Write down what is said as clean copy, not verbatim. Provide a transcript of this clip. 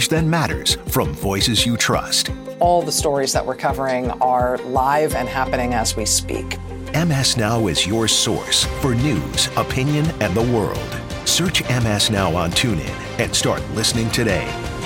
coverage that matters from voices you trust. All the stories that we're covering are live and happening as we speak. MS Now is your source for news, opinion, and the world. Search MS Now on TuneIn and start listening today.